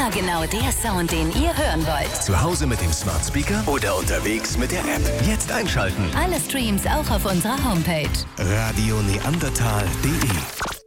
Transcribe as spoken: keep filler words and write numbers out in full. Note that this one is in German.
Immer genau der Sound, den ihr hören wollt. Zu Hause mit dem Smart Speaker oder unterwegs mit der App. Jetzt einschalten. Alle Streams auch auf unserer Homepage. Radio Neandertal punkt de